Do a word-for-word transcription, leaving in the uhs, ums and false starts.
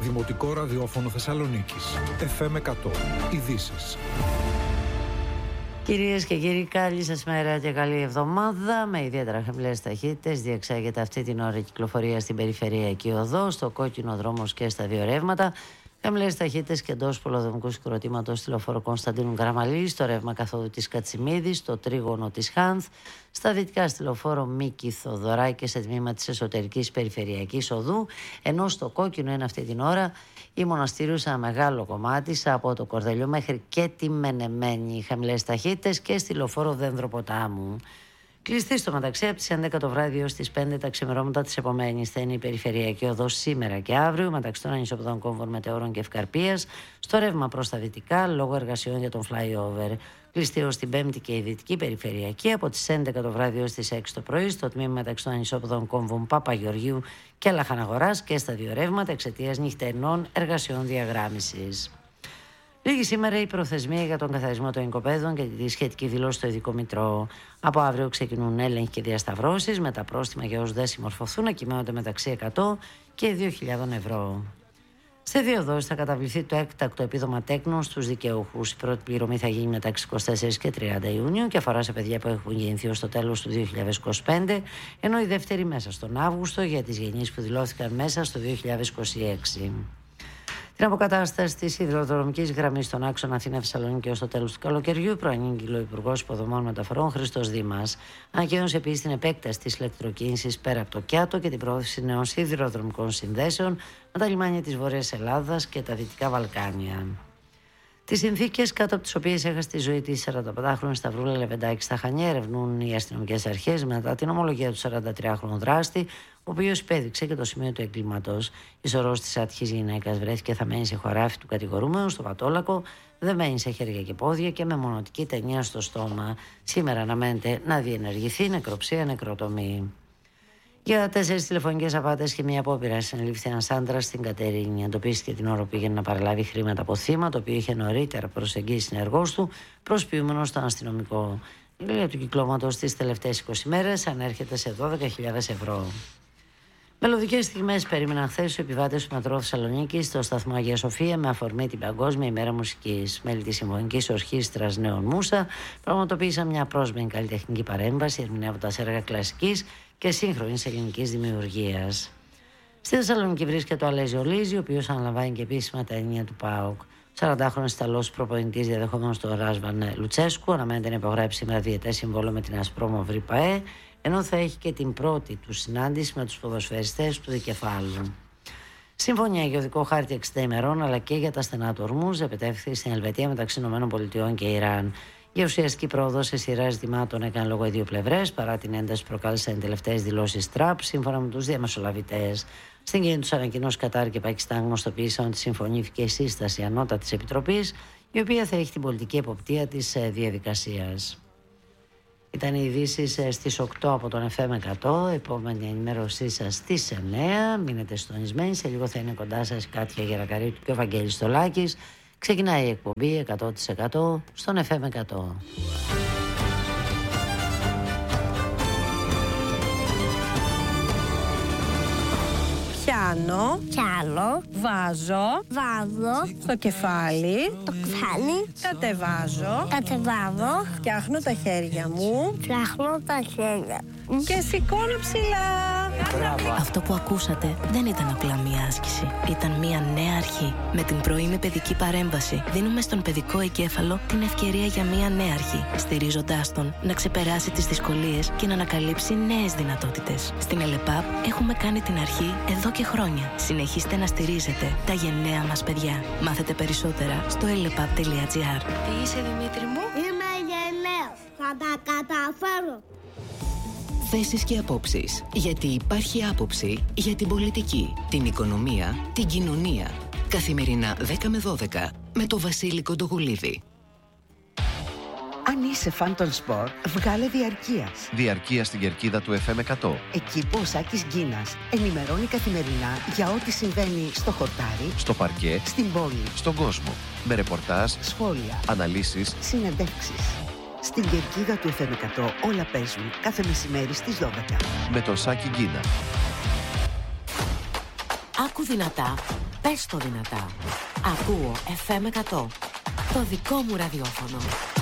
Δημοτικό Ραδιόφωνο Θεσσαλονίκης. εφ εμ εκατό. Ειδήσεις. Κυρίες και κύριοι, καλή σας μέρα και καλή εβδομάδα. Με ιδιαίτερα χαμηλές ταχύτητες διεξάγεται αυτή την ώρα κυκλοφορία στην περιφερειακή οδό, στο κόκκινο δρόμος και στα δύο ρεύματα. Χαμηλές ταχύτητες και εντός πολεοδομικού συγκροτήματος στη λεωφόρο Κωνσταντίνου Καραμαλή, στο ρεύμα καθόδου της Κατσιμίδης, στο τρίγωνο της Χάνθ, στα δυτικά στη λεωφόρο Μίκη Θοδωράκη και σε τμήμα της εσωτερικής περιφερειακής οδού, ενώ στο κόκκινο είναι αυτή την ώρα η Μοναστήριου σε ένα μεγάλο κομμάτι από το Κορδελιό μέχρι και τη Μενεμένη. Χαμηλές ταχύτητες και στη λεωφόρο Δένδροποτάμου. Κλειστή στο μεταξύ από τις έντεκα το βράδυ έως τις πέντε τα ξημερώματα της επομένης θα είναι η περιφερειακή οδός σήμερα και αύριο μεταξύ των ανισοποδών κόμβων Μετεώρων και Ευκαρπίας στο ρεύμα προς τα δυτικά λόγω εργασιών για τον flyover. Κλειστή ως την Πέμπτη και η δυτική περιφερειακή από τις έντεκα το βράδυ έως τις έξι το πρωί στο τμήμα μεταξύ των ανισοποδών κόμβων Παπαγεωργίου και Λαχαναγοράς και στα δύο ρεύματα εξαιτίας νυχτερινών εργασιών διαγράμμισης. Λίγη σήμερα η προθεσμία για τον καθαρισμό των οικοπαίδων και τη σχετική δηλώση στο ειδικό μητρό. Από αύριο ξεκινούν έλεγχοι και διασταυρώσεις με τα πρόστιμα για όσους δεν συμμορφωθούν να κυμαίνονται μεταξύ εκατό και δύο χιλιάδες ευρώ. Σε δύο δόσεις θα καταβληθεί το έκτακτο επίδομα τέκνων στους δικαιούχους. Η πρώτη πληρωμή θα γίνει μεταξύ είκοσι τέσσερα και τριάντα Ιουνίου και αφορά σε παιδιά που έχουν γεννηθεί ως το τέλος του δύο χιλιάδες είκοσι πέντε, ενώ η δεύτερη μέσα στον Αύγουστο για τις γεννήσεις που δηλώθηκαν μέσα στο δύο χιλιάδες είκοσι έξι. Την αποκατάσταση της σιδηροδρομικής γραμμής στον άξονα Αθήνα-Θεσσαλονίκη ως το τέλος του καλοκαιριού προανήγγειλε ο Υπουργός Υποδομών Μεταφορών Χρήστος Δήμας. Ανακοίνωσε επίσης την επέκταση της ηλεκτροκίνησης πέρα από το Κιάτο και την πρόθεση νέων σιδηροδρομικών συνδέσεων με τα λιμάνια της Βορειάς Ελλάδας και τα Δυτικά Βαλκάνια. Τις συνθήκες κάτω από τις οποίες έχασε τη ζωή της σαρανταπεντάχρονη Σταυρούλα Λεβεντάκη στα Χανιά ερευνούν οι αστυνομικές αρχές μετά την ομολογία του σαραντατριάχρονου δράστη, ο οποίος υπέδειξε και το σημείο του εγκλήματος. Η σωρός της άτυχης γυναίκας βρέθηκε θαμμένη σε χωράφι του κατηγορούμενου στο Πατόλακο, δεμένη σε χέρια και πόδια και με μονοτική ταινία στο στόμα. Σήμερα αναμένεται να διενεργηθεί νεκροψία νεκροτομή. Για τέσσερις τηλεφωνικές απάτες και μια απόπειρα συνελήφθη ένας άντρας στην Κατερίνη. Εντοπίστηκε την ώρα που πήγαινε να παραλάβει χρήματα από θύμα, το οποίο είχε νωρίτερα προσεγγίσει συνεργός του, προσποιούμενο στον αστυνομικό. Η κλήρια του κυκλώματος τις τελευταίες είκοσι μέρες ανέρχεται σε δώδεκα χιλιάδες ευρώ. Μελωδικές στιγμές περίμεναν χθες τους επιβάτες του μετρό Θεσσαλονίκης στο σταθμό Αγία Σοφία με αφορμή την Παγκόσμια ημέρα μουσικής. Μέλη της Συμφωνικής Ορχήστρας Νέων Μούσα πραγματοποίησαν μια πρόσμενη καλλιτεχνική παρέμβαση ερμηνεύοντας έργα κλασικής και σύγχρονης ελληνικής δημιουργίας. Στη Θεσσαλονίκη βρίσκεται ο Αλέζιο Λίζη, ο οποίος αναλαμβάνει και επίσημα τα ενία του ΠΑΟΚ. σαραντάχρονος Ιταλός προπονητής διαδεχόμενος του Ράσβαν Λουτσέσκου αναμένεται να υπογράψει σήμερα διετές συμβόλαιο με την Ασπρόμαυρη ΠΑΕ, ενώ θα έχει και την πρώτη του συνάντηση με τους ποδοσφαιριστές του δικεφάλου. Συμφωνία για οδικό χάρτη εξήντα ημερών αλλά και για τα στενά του Ορμούζ επετέφθη στην Ελβετία μεταξύ ΗΠΑ και Ιράν. Για ουσιαστική πρόοδο σε σειρά ζητημάτων έκανε λόγο οι δύο πλευρές παρά την ένταση που προκάλεσαν οι τελευταίες δηλώσεις Τραμπ, σύμφωνα με τους διαμεσολαβητές. Στην κίνηση τους ανακοινώσει Κατάρ και Πακιστάν γνωστοποίησαν ότι συμφωνήθηκε η σύσταση ανώτατης επιτροπής, η οποία θα έχει την πολιτική εποπτεία της διαδικασίας. Ήταν οι ειδήσεις στις οκτώ από τον εφ εμ εκατό. Επόμενη ενημέρωσή σας στις εννέα. Μείνετε συντονισμένοι. Σε λίγο θα είναι κοντά σας η Κάτια Γερακαρίτου και ο Βαγγέλης Στολάκης. Ξεκινάει η εκπομπή εκατό τοις εκατό στον εφ εμ εκατό. Πιάνω, Πιάνω, βάζω, βάζω, στο κεφάλι, το κεφάλι, κατεβάζω, κατεβάζω, φτιάχνω τα χέρια μου φτιάχνω τα χέρια και σηκώνω ψηλά. Αυτό που ακούσατε δεν ήταν απλά μία άσκηση. Ήταν μία νέα αρχή. Με την πρωινή παιδική παρέμβαση δίνουμε στον παιδικό εγκέφαλο την ευκαιρία για μία νέα αρχή, στηρίζοντάς τον να ξεπεράσει τις δυσκολίες και να ανακαλύψει νέες δυνατότητες. Στην ΕΛΕΠΑΠ έχουμε κάνει την αρχή εδώ και χρόνια. Συνεχίστε να στηρίζετε τα γενναία μας παιδιά. Μάθετε περισσότερα στο ελεπαπ τελεία τζι άρ. Τι είσαι, Δημήτρη μου? Είμαι γενναίος, θα τα καταφέρω. Θέσεις και απόψεις. Γιατί υπάρχει άποψη για την πολιτική, την οικονομία, την κοινωνία. Καθημερινά δέκα με δώδεκα με το Βασίλη Κοντογουλίδη. Αν είσαι φαν των σπορ, βγάλε διαρκείας. Διαρκεία στην κερκίδα του εφ εμ εκατό. Εκεί που ο Σάκης Γκίνας ενημερώνει καθημερινά για ό,τι συμβαίνει στο χορτάρι, Στο παρκέ, στην πόλη, στον κόσμο. Με ρεπορτάζ, σχόλια, αναλύσεις, συνεντεύξεις. Στην κερκίδα του εφ εμ εκατό όλα παίζουν κάθε μεσημέρι στις δώδεκα. με τον Σάκη Γκίνα. Άκου δυνατά Πες το δυνατά. Ακούω εφ εμ εκατό. Το δικό μου ραδιόφωνο.